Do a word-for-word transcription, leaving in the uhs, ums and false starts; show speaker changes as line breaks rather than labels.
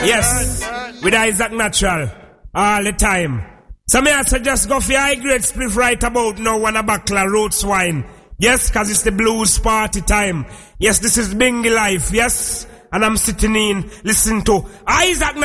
Yes, with Isaac Natural, all the time. So me I suggest go for high grade spliff right about now, one a bottle of roots wine. Yes, cause it's the blues party time. Yes, this is Bingy Life, yes. And I'm sitting in, listening to Isaac Natural.